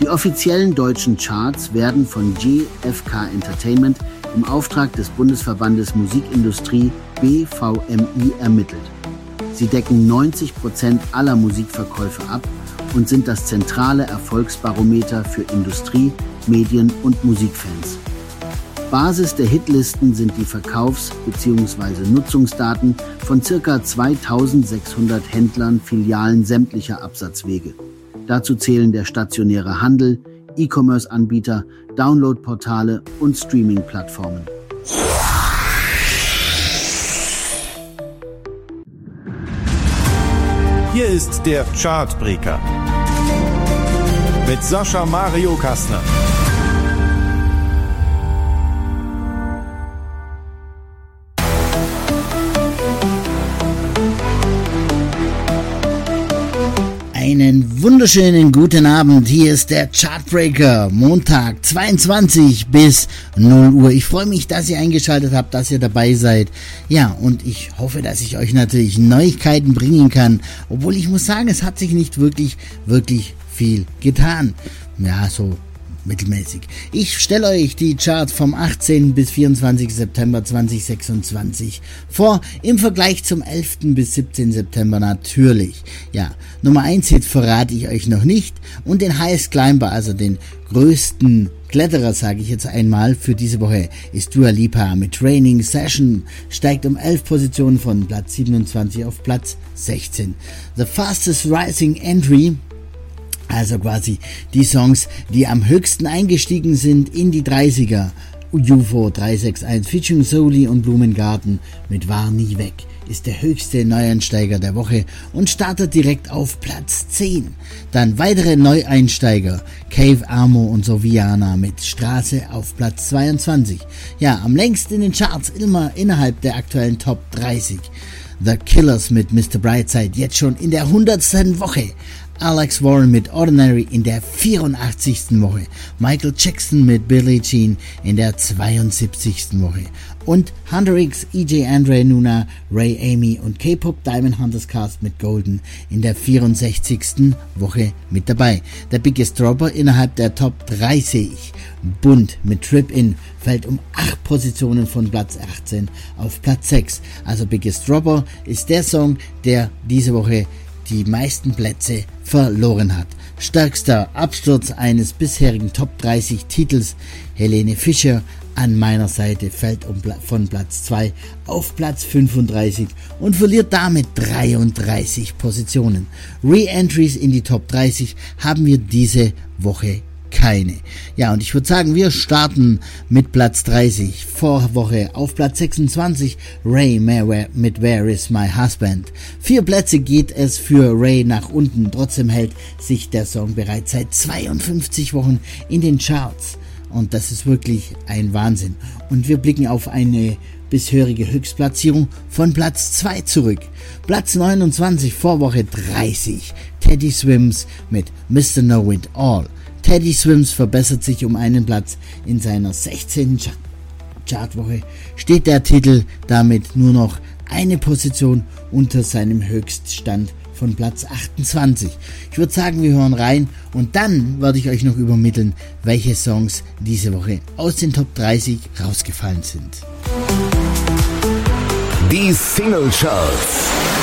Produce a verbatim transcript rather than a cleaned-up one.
Die offiziellen deutschen Charts werden von G F K Entertainment im Auftrag des Bundesverbandes Musikindustrie B V M I ermittelt. Sie decken neunzig Prozent aller Musikverkäufe ab und sind das zentrale Erfolgsbarometer für Industrie, Medien und Musikfans. Basis der Hitlisten sind die Verkaufs- bzw. Nutzungsdaten von ca. zweitausendsechshundert Händlern, Filialen sämtlicher Absatzwege. Dazu zählen der stationäre Handel, E-Commerce-Anbieter, Download-Portale und Streaming-Plattformen. Hier ist der Chartbreaker mit Sascha Mario Kastner. Einen wunderschönen guten Abend, hier ist der Chartbreaker, Montag zweiundzwanzig bis null Uhr. Ich freue mich, dass ihr eingeschaltet habt, dass ihr dabei seid. Ja, und ich hoffe, dass ich euch natürlich Neuigkeiten bringen kann, obwohl ich muss sagen, es hat sich nicht wirklich, wirklich viel getan. Ja, so mittelmäßig. Ich stelle euch die Charts vom achtzehnten bis vierundzwanzigsten September zweitausendsechsundzwanzig vor, im Vergleich zum elften bis siebzehnten September natürlich. Ja, Nummer eins Hit verrate ich euch noch nicht und den Highest Climber, also den größten Kletterer, sage ich jetzt einmal, für diese Woche ist Dua Lipa mit Training Session, steigt um elf Positionen von Platz siebenundzwanzig auf Platz sechzehn. The Fastest Rising Entry, also quasi die Songs, die am höchsten eingestiegen sind in die dreißiger. U F O drei sechs eins featuring Soli und Blumengarten mit War nie weg ist der höchste Neueinsteiger der Woche und startet direkt auf Platz zehn. Dann weitere Neueinsteiger, Cave Amo und Soviana mit Straße auf Platz zweiundzwanzig. Ja, am längsten in den Charts immer innerhalb der aktuellen Top dreißig. The Killers mit Mister Brightside jetzt schon in der hundertsten Woche. Alex Warren mit Ordinary in der vierundachtzigsten Woche. Michael Jackson mit Billie Jean in der zweiundsiebzigsten Woche. Und Hunter X, E J Andre Nuna, Ray Amy und K-Pop Diamond Hunters Cast mit Golden in der vierundsechzigsten Woche mit dabei. Der Biggest Dropper innerhalb der Top dreißig. Bunt mit Trip In fällt um acht Positionen von Platz achtzehn auf Platz sechs. Also Biggest Dropper ist der Song, der diese Woche die meisten Plätze verloren hat. Stärkster Absturz eines bisherigen Top dreißig Titels, Helene Fischer an meiner Seite fällt um, von Platz zwei auf Platz fünfunddreißig und verliert damit dreiunddreißig Positionen. Re-Entries in die Top dreißig haben wir diese Woche keine. Ja, und ich würde sagen, wir starten mit Platz dreißig. Vorwoche auf Platz sechsundzwanzig Ray mit Where Is My Husband. Vier Plätze geht es für Ray nach unten. Trotzdem hält sich der Song bereits seit zweiundfünfzig Wochen in den Charts. Und das ist wirklich ein Wahnsinn. Und wir blicken auf eine bisherige Höchstplatzierung von Platz zwei zurück. Platz neunundzwanzig, Vorwoche dreißig. Teddy Swims mit Mister Know It All. Teddy Swims verbessert sich um einen Platz. In seiner sechzehnten Chartwoche steht der Titel damit nur noch eine Position unter seinem Höchststand von Platz achtundzwanzig. Ich würde sagen, wir hören rein und dann werde ich euch noch übermitteln, welche Songs diese Woche aus den Top dreißig rausgefallen sind. Die Single Charts.